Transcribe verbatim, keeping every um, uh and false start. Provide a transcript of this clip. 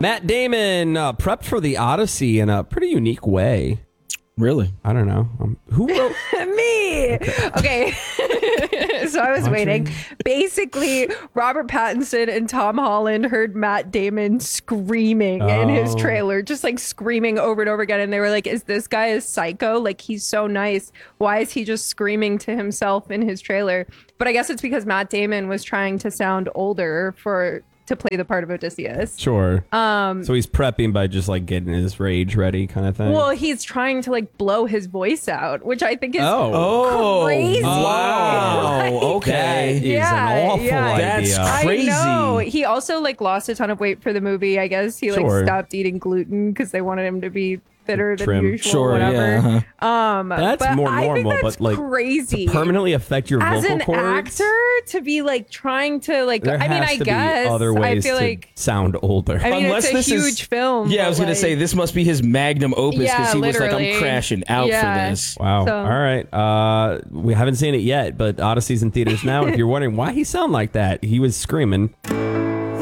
Matt Damon uh, prepped for the Odyssey in a pretty unique way. Really? I don't know. Um, who wrote? Me. Okay. So I was Watching. waiting. Basically, Robert Pattinson and Tom Holland heard Matt Damon screaming in his Oh. trailer, just like screaming over and over again. And they were like, is this guy a psycho? Like, he's so nice. Why is he just screaming to himself in his trailer? But I guess it's because Matt Damon was trying to sound older for to play the part of Odysseus. Sure. Um, so he's prepping by just like getting his rage ready, kind of thing. well, he's trying to like blow his voice out, which I think is Oh. Oh, crazy. wow. Like, Okay. That is Yeah, an awful yeah. idea. That's crazy. I know. He also like lost a ton of weight for the movie. I guess he like Sure. stopped eating gluten because they wanted him to be fitter than Trim. usual. Sure, whatever. yeah, uh-huh. Um, That's but more I think normal, that's but like crazy. to permanently affect your As vocal an cords. actor, to be like trying to like, There I mean, has I to guess be other ways I feel to like. sound older. I mean, Unless it's a this is- huge film. Yeah, I was but, gonna like, say this must be his magnum opus because Yeah, he was like, literally. "I'm crashing out Yeah. for this." Wow. So- All right. Uh, we haven't seen it yet, but Odyssey's in theaters now. If you're wondering why he sound like that, he was screaming.